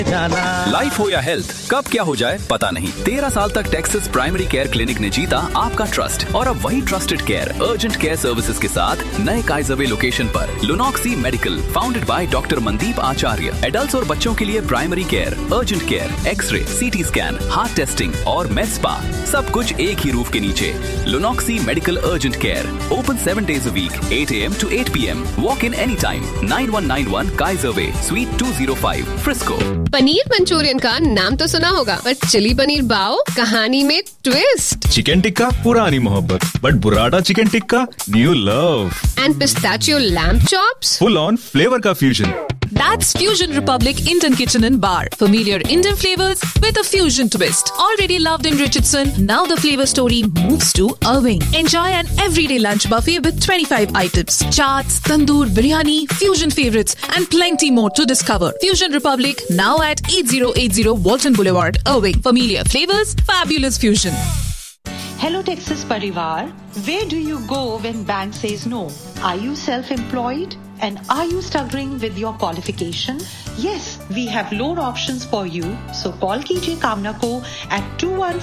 Life हो या health, कब क्या हो जाए पता नहीं। 13 साल तक टेक्सास प्राइमरी केयर क्लिनिक ने जीता आपका ट्रस्ट और अब वही trusted care urgent care services के साथ नए काइजरवे लोकेशन पर लुनॉक्सी medical, founded by doctor Mandeep Acharya. Adults और बच्चों के लिए primary care, urgent care, x ray, CT scan, heart testing और med spa, सब कुछ एक ही रूफ के नीचे। लुनॉक्सी medical urgent care, open 7 days a week, 8 AM to 8 PM. Walk in anytime. 9191 Kaiserway, Suite 205, Frisco. Paneer Manchurian का नाम तो सुना होगा, पर चिली पनीर बाओ, कहानी में ट्विस्ट। चिकन टिक्का पुरानी मोहब्बत, but बुराडा chicken tikka new love. And pistachio lamb chops, full on flavour का fusion. That's Fusion Republic Indian Kitchen and Bar. Familiar Indian flavors with a fusion twist. Already loved in Richardson, now the flavor story moves to Irving. Enjoy an everyday lunch buffet with 25 items. Chaats, tandoor, biryani, fusion favorites and plenty more to discover. Fusion Republic now at 8080 Walton Boulevard, Irving. Familiar flavors, fabulous fusion. Hello Texas Parivar, where do you go when bank says no? Are you self-employed? And are you struggling with your qualification? Yes, we have loan options for you. So call कीजिए कामना को at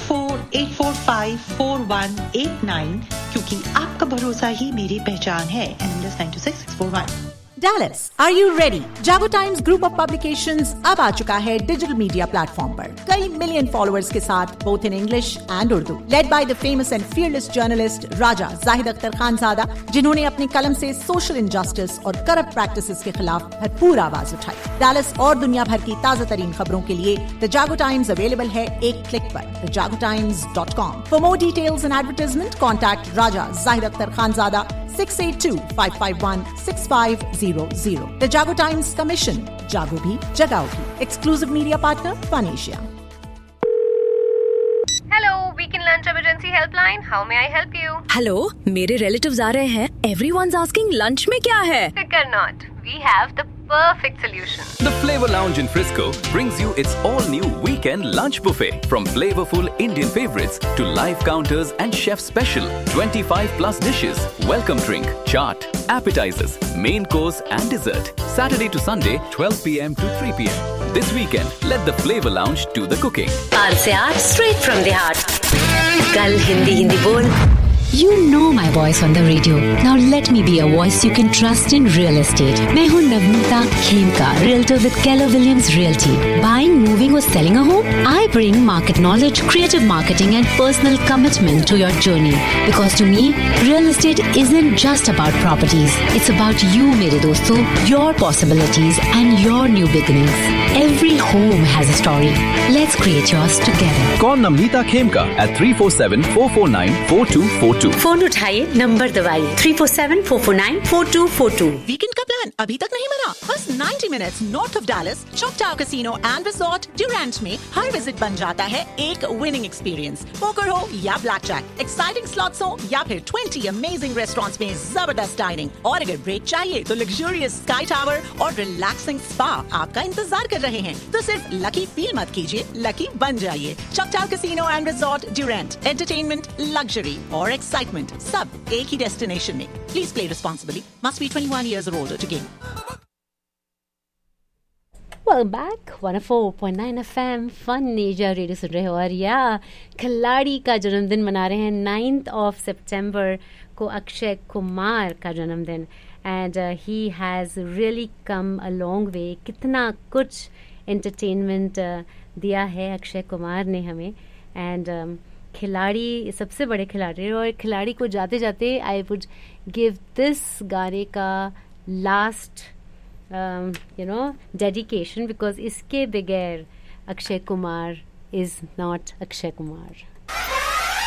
214-845-4189 क्योंकि आपका भरोसा ही मेरी पहचान है। NMLS 926641। Dallas, are you ready? Jago Times Group of Publications अब आ चुका है डिजिटल मीडिया प्लेटफॉर्म पर कई मिलियन फॉलोअर्स के साथ, both in English and Urdu. Led by the famous and fearless journalist Raja Zahid Akhtar Khanzada, जिन्होंने अपनी कलम से सोशल इनजस्टिस और करप्ट प्रैक्टिसेस के खिलाफ भरपूर आवाज उठाई। Dallas और दुनिया भर की ताजा तरीन खबरों के लिए The Jago Times अवेलेबल है एक क्लिक पर thejagotimes.com. For more details and advertisement, contact Raja Zahid Akhtar Khanzada 682-551-6500. The Jago Times Commission. Jago bhi, jagao bhi. Exclusive media partner, Fun Asia. Hello, weekend lunch emergency helpline, how may I help you? Hello, मेरे relatives आ रहे हैं। Everyone's asking lunch में क्या है? Fear not, we have the perfect solution. The Flavor Lounge in Frisco brings you its all-new weekend lunch buffet. From flavorful Indian favorites to live counters and chef special 25+ dishes, welcome drink, chaat, appetizers, main course and dessert. Saturday to Sunday, 12 PM to 3 PM. This weekend, let the Flavor Lounge do the cooking. 5 से 8 straight from the heart. कल हिंदी बोल. You know my voice on the radio. Now let me be a voice you can trust in real estate. मैं हूँ Navneeta Khemka, realtor with Keller Williams Realty. Buying, moving or selling a home? I bring market knowledge, creative marketing and personal commitment to your journey. Because to me, real estate isn't just about properties. It's about you, मेरे दोस्तों, your possibilities and your new beginnings. Every home has a story. Let's create yours together. Call Namnita Khemka at 347-449-4242. Phone उठाइए, number दबाइए 347-449-4242। Weekend का plan अभी तक नहीं बना? बस 90 minutes north of Dallas, चॉकटाउ casino and resort Durand में हर visit बन जाता है एक विनिंग एक्सपीरियंस। पोकर हो या ब्लैक जैक, एक्साइटिंग स्लॉट्स हो या फिर 20 अमेजिंग रेस्टोरेंट्स में जबरदस्त डाइनिंग, और अगर ब्रेक चाहिए तो लग्जूरियस स्काई टावर और रिलैक्सिंग स्पा आपका इंतजार कर रहे हैं। तो सिर्फ लकी फील मत कीजिए, लकी बन जाइए। चॉकटाउ casino and resort Durand, entertainment, luxury और एक्साइटमेंट सब एक ही डेस्टिनेशन में। Please play responsibly, must be 21 years or older to game. Welcome back, 104.9 FM fun नेजा radio सुन रहे हो। और या खिलाड़ी का जन्मदिन मना रहे हैं 9th of September को, अक्षय कुमार का जन्मदिन। And he has really come a long way. कितना कुछ एंटरटेनमेंट दिया है अक्षय कुमार ने हमें। एंड खिलाड़ी सबसे बड़े खिलाड़ी, और खिलाड़ी को जाते जाते आई वुड गिव दिस गाने का लास्ट डेडिकेशन, बिकॉज इसके बगैर अक्षय कुमार इज़ नॉट अक्षय कुमार।